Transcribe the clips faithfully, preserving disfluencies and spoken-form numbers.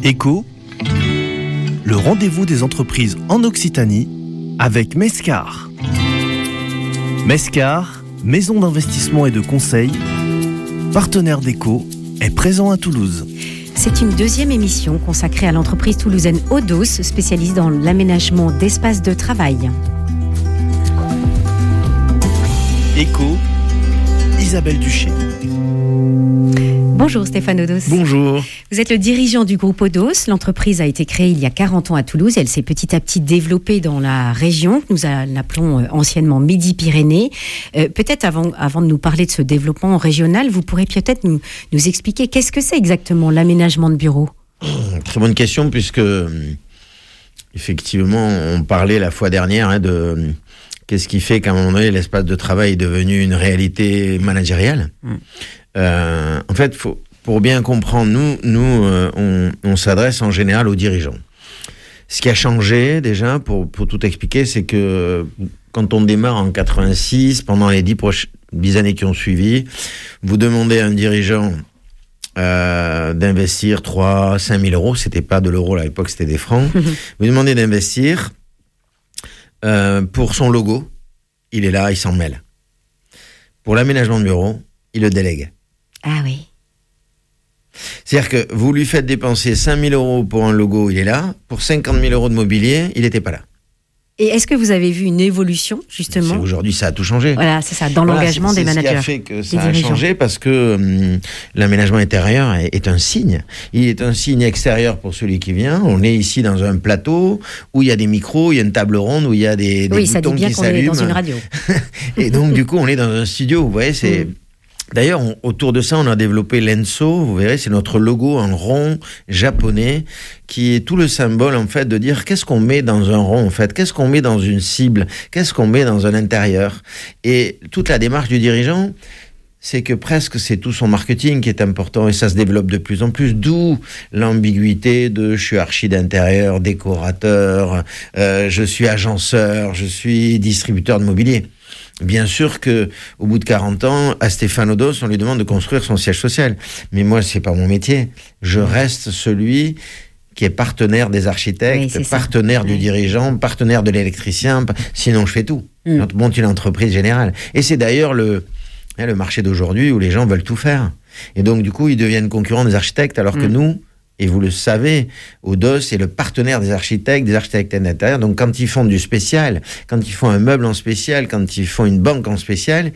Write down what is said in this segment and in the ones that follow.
Éco, le rendez-vous des entreprises en Occitanie avec Mescar. Mescar, maison d'investissement et de conseil, partenaire d'Éco, est présent à Toulouse. C'est une deuxième émission consacrée à l'entreprise toulousaine Odos, spécialiste dans l'aménagement d'espaces de travail. Éco, Isabelle Duché. Bonjour Stéphane Odos. Bonjour. Vous êtes le dirigeant du groupe Odos. L'entreprise a été créée il y a quarante ans à Toulouse. Elle s'est petit à petit développée dans la région que nous l'appelons anciennement Midi-Pyrénées. Euh, peut-être avant, avant de nous parler de ce développement régional, vous pourrez peut-être nous, nous expliquer qu'est-ce que c'est exactement l'aménagement de bureaux ? Très bonne question, puisque effectivement on parlait la fois dernière hein, de qu'est-ce qui fait qu'à un moment donné l'espace de travail est devenu une réalité managériale. Mmh. Euh, en fait, faut, pour bien comprendre, nous, nous euh, on, on s'adresse en général aux dirigeants. Ce qui a changé déjà, pour, pour tout expliquer, c'est que quand on démarre en quatre-vingt-six, pendant les dix, proches, dix années qui ont suivi, vous demandez à un dirigeant euh, d'investir trois, cinq mille euros, c'était pas de l'euro à l'époque, c'était des francs. Mmh. Vous demandez d'investir euh, pour son logo, il est là, il s'en mêle. Pour l'aménagement de bureau, il le délègue. Ah oui. C'est-à-dire que vous lui faites dépenser cinq mille euros pour un logo, il est là. Pour cinquante mille euros de mobilier, il n'était pas là. Et est-ce que vous avez vu une évolution, justement ? C'est aujourd'hui, ça a tout changé. Voilà, c'est ça, dans voilà, l'engagement c'est, des c'est managers. C'est ce qui a fait que ça a changé, parce que hum, l'aménagement intérieur est, est un signe. Il est un signe extérieur pour celui qui vient. On est ici dans un plateau où il y a des micros, il y a une table ronde, où il y a des, des oui, boutons ça dit bien qui qu'on s'allument. Est dans une radio. Et donc, du coup, on est dans un studio. Vous voyez, c'est... Mm. D'ailleurs, on, autour de ça, on a développé l'Enso. Vous verrez, c'est notre logo en rond japonais qui est tout le symbole, en fait, de dire qu'est-ce qu'on met dans un rond, en fait. Qu'est-ce qu'on met dans une cible? Qu'est-ce qu'on met dans un intérieur? Et toute la démarche du dirigeant, c'est que presque c'est tout son marketing qui est important et ça se développe de plus en plus. D'où l'ambiguïté de je suis archi d'intérieur, décorateur, euh, je suis agenceur, je suis distributeur de mobilier. Bien sûr que au bout de quarante ans, à Stéphane Odos, on lui demande de construire son siège social. Mais moi, c'est pas mon métier. Je reste celui qui est partenaire des architectes, oui, partenaire ça. du oui. dirigeant, partenaire de l'électricien. Sinon, je fais tout. Mm. Je monte une entreprise générale. Et c'est d'ailleurs le, le marché d'aujourd'hui où les gens veulent tout faire. Et donc, du coup, ils deviennent concurrents des architectes, alors mm. que nous, et vous le savez, Odos est le partenaire des architectes, des architectes d'intérieur. Donc, quand ils font du spécial, quand ils font un meuble en spécial, quand ils font une banque en spécial,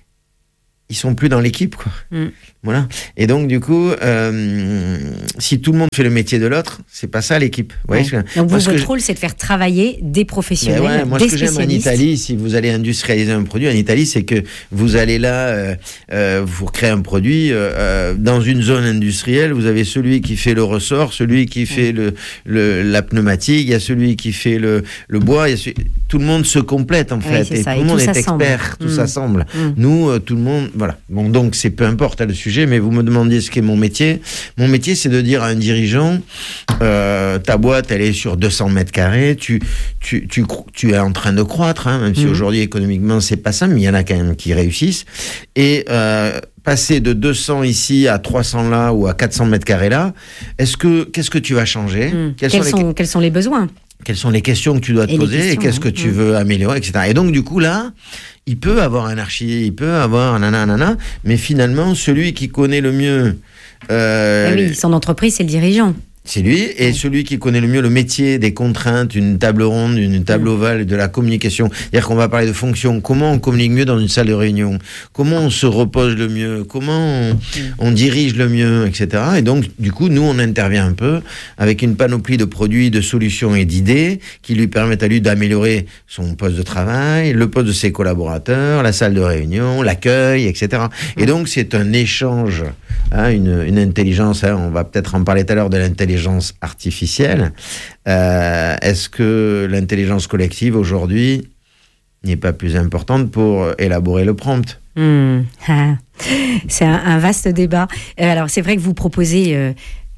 ils sont plus dans l'équipe, quoi. Mm. Voilà. Et donc, du coup, euh, si tout le monde fait le métier de l'autre, c'est pas ça l'équipe. Ouais. Ouais. Donc, vous, votre je... rôle, c'est de faire travailler des professionnels, ouais, moi, des ce que j'aime en Italie, si vous allez industrialiser un produit, en Italie, c'est que vous allez là, euh, euh, vous créez un produit, euh, dans une zone industrielle, vous avez celui qui fait le ressort, celui qui fait le, le, la pneumatique, il y a celui qui fait le, le bois, il y a celui... tout le monde se complète, en fait. Oui, et ça. tout le monde est expert, tout mmh. s'assemble. Mmh. Nous, euh, tout le monde, voilà. Bon, donc, c'est peu importe hein, le sujet, mais vous me demandiez ce qu'est mon métier. Mon métier, c'est de dire à un dirigeant, euh, ta boîte, elle est sur deux cents mètres carrés, tu, tu, tu, tu es en train de croître, hein, même si mmh. aujourd'hui, économiquement, c'est pas ça, mais il y en a quand même qui réussissent. Et, euh, passer de deux cents ici à trois cents là ou à quatre cents mètres carrés là, est-ce que, qu'est-ce que tu vas changer? mmh. quels, quels, sont les... quels sont les besoins? Quelles sont les questions que tu dois te et poser et qu'est-ce que tu mmh. veux améliorer, et cetera. Et donc, du coup, là, il peut avoir un archi, il peut avoir un nanana, mais finalement, celui qui connaît le mieux... Euh, oui, son entreprise, c'est le dirigeant. C'est lui, et celui qui connaît le mieux le métier des contraintes, une table ronde, une table ovale, de la communication. C'est-à-dire qu'on va parler de fonction. Comment on communique mieux dans une salle de réunion? Comment on se repose le mieux? Comment on, on dirige le mieux, et cetera. Et donc, du coup, nous, on intervient un peu avec une panoplie de produits, de solutions et d'idées qui lui permettent à lui d'améliorer son poste de travail, le poste de ses collaborateurs, la salle de réunion, l'accueil, et cetera. Et donc, c'est un échange, hein, une, une intelligence, hein, on va peut-être en parler tout à l'heure de l'intelligence artificielle. Euh, est-ce que l'intelligence collective aujourd'hui n'est pas plus importante pour élaborer le prompt? Mmh. Ah. C'est un, un vaste débat. Euh, alors c'est vrai que vous proposez euh,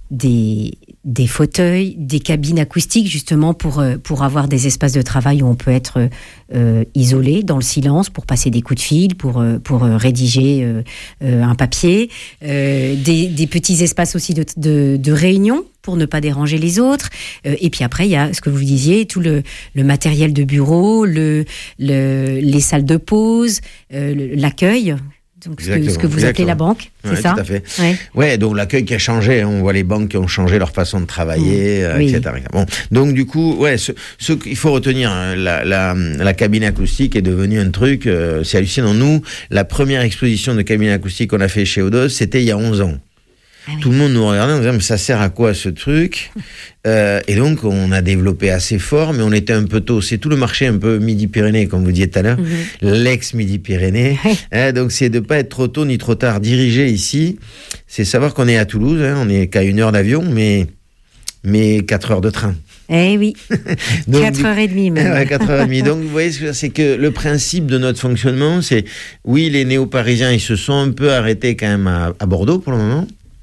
des, des fauteuils, des cabines acoustiques, justement pour, pour avoir des espaces de travail où on peut être euh, isolé, dans le silence, pour passer des coups de fil, pour, pour rédiger euh, euh, un papier. Euh, des, des petits espaces aussi de, de, de réunion, pour ne pas déranger les autres. Euh, et puis après, il y a ce que vous disiez, tout le, le matériel de bureau, le, le, les salles de pause, euh, le, l'accueil. Donc ce que, ce que vous exactement. appelez la banque, c'est ouais, ça ? Tout à fait. Ouais. ouais, donc l'accueil qui a changé. Hein, on voit les banques qui ont changé leur façon de travailler, mmh. euh, oui. et cetera. Bon, donc du coup, ouais, ce, ce qu'il faut retenir, hein, la, la, la cabine acoustique est devenue un truc. Euh, c'est hallucinant. Nous, la première exposition de cabine acoustique qu'on a fait chez Odos, c'était il y a onze ans. Ah oui. Tout le monde nous regardait en disant mais ça sert à quoi ce truc euh, et donc on a développé assez fort, mais on était un peu tôt. C'est tout le marché un peu Midi-Pyrénées, comme vous disiez tout à l'heure, mm-hmm. l'ex-Midi-Pyrénées. hein, donc c'est de pas être trop tôt ni trop tard dirigé ici. C'est savoir qu'on est à Toulouse, hein, on est qu'à une heure d'avion, mais mais quatre heures de train. Eh oui, donc, quatre heures trente même. Ouais, quatre heures trente. Donc, vous voyez, c'est que le principe de notre fonctionnement, c'est, oui, les néo-parisiens, ils se sont un peu arrêtés quand même à, à Bordeaux pour le moment.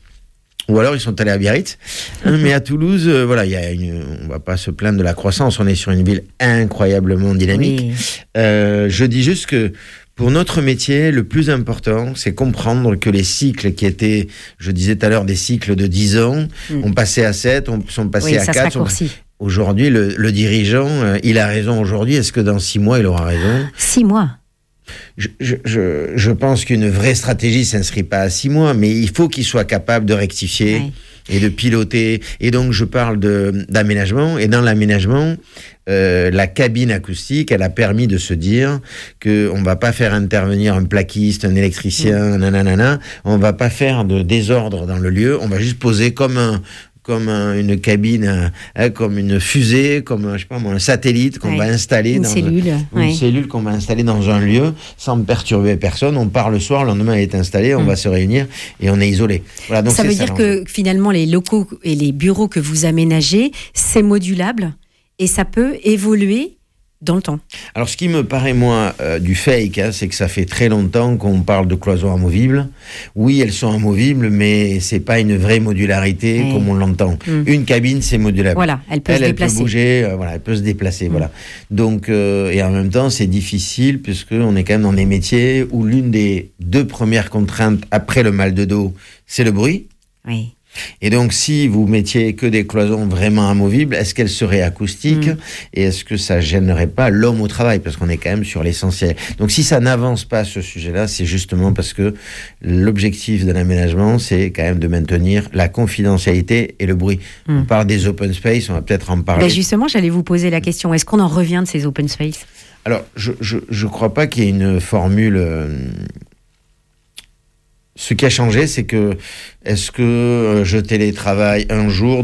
Ou alors ils sont allés à Biarritz, hein, mais à Toulouse, euh, voilà, il y a une, on va pas se plaindre de la croissance. On est sur une ville incroyablement dynamique. Oui. Euh, je dis juste que pour notre métier, le plus important, c'est comprendre que les cycles qui étaient, je disais tout à l'heure, des cycles de dix ans, mm. ont passé à sept, on, sont passés oui, à ça quatre. Se raccourcit. Aujourd'hui, le, le dirigeant, euh, il a raison aujourd'hui. Est-ce que dans six mois, il aura raison ? Six mois. Je, je, je, je pense qu'une vraie stratégie ne s'inscrit pas à six mois, mais il faut qu'il soit capable de rectifier oui. et de piloter. Et donc, je parle de, d'aménagement. Et dans l'aménagement, euh, la cabine acoustique, elle a permis de se dire qu'on ne va pas faire intervenir un plaquiste, un électricien, mmh. nanana. On ne va pas faire de désordre dans le lieu. On va juste poser comme un... comme un, une cabine, hein, comme une fusée, comme je sais pas moi, un satellite qu'on ouais. va installer une dans cellule, un, ouais. une cellule qu'on va installer dans un lieu sans perturber personne. On part le soir, le lendemain elle est installée, on mmh. va se réunir et on est isolé. Voilà, donc ça c'est veut ça, dire que finalement les locaux et les bureaux que vous aménagez, c'est modulable et ça peut évoluer dans le temps. Alors, ce qui me paraît, moi, euh, du fake, hein, c'est que ça fait très longtemps qu'on parle de cloisons amovibles. Oui, elles sont amovibles, mais c'est pas une vraie modularité mmh. comme on l'entend. Mmh. Une cabine, c'est modulable. Voilà, elle peut elle, se elle déplacer. Elle peut bouger, euh, voilà, elle peut se déplacer, mmh. voilà. Donc, euh, et en même temps, c'est difficile puisqu'on est quand même dans des métiers où l'une des deux premières contraintes après le mal de dos, c'est le bruit. Oui. Et donc, si vous mettiez que des cloisons vraiment amovibles, est-ce qu'elles seraient acoustiques mmh. et est-ce que ça gênerait pas l'homme au travail ? Parce qu'on est quand même sur l'essentiel. Donc, si ça n'avance pas ce sujet-là, c'est justement parce que l'objectif de l'aménagement, c'est quand même de maintenir la confidentialité et le bruit. Mmh. On parle des open space, on va peut-être en parler. Ben justement, j'allais vous poser la question. Est-ce qu'on en revient de ces open space ? Alors, je, je, je crois pas qu'il y ait une formule... Euh, Ce qui a changé, c'est que est-ce que je télétravaille un jour